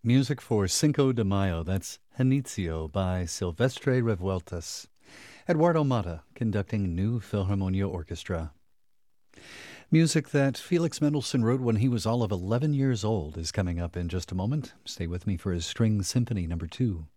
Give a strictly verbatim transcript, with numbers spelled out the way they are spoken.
Music for Cinco de Mayo, that's Janitzio by Silvestre Revueltas. Eduardo Mata conducting New Philharmonia Orchestra. Music that Felix Mendelssohn wrote when he was all of eleven years old is coming up in just a moment. Stay with me for his String Symphony number two.